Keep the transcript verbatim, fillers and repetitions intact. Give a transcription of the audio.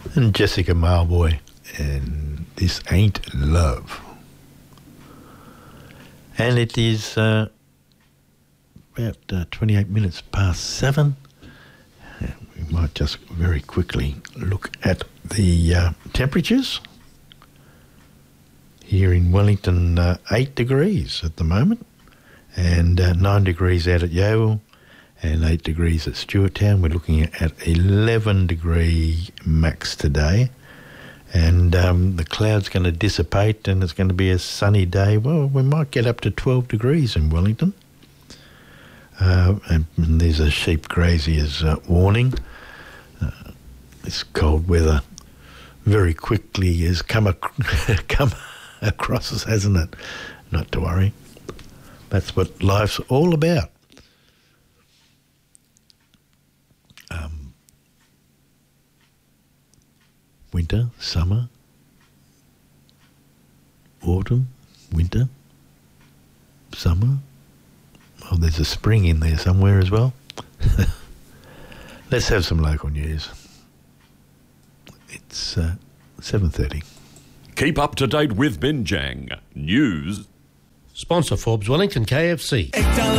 And Jessica Malboy, and This Ain't Love. And it is uh, about uh, twenty-eight minutes past seven. And we might just very quickly look at the uh, temperatures. Here in Wellington, uh, eight degrees at the moment, and uh, nine degrees out at Yeovil, and eight degrees at Stewarttown. We're looking at eleven degree max today, and um, the cloud's going to dissipate and it's going to be a sunny day. Well, we might get up to twelve degrees in Wellington. Uh, and there's a sheep grazier's uh, warning. Uh, this cold weather very quickly has come, ac- come across us, hasn't it? Not to worry. That's what life's all about. Um, winter, summer, autumn, winter, summer. Oh, there's a spring in there somewhere as well. Let's have some local news. It's uh, seven thirty. Keep up to date with Binjang News. Sponsor Forbes Wellington K F C.